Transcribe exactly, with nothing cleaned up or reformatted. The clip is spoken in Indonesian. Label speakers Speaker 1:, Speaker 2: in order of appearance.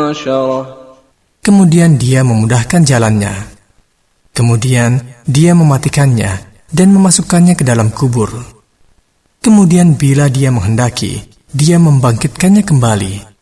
Speaker 1: نشره.
Speaker 2: Kemudian dia memudahkan jalannya. Kemudian dia mematikannya dan memasukkannya ke dalam kubur. Kemudian bila dia menghendaki, dia membangkitkannya kembali.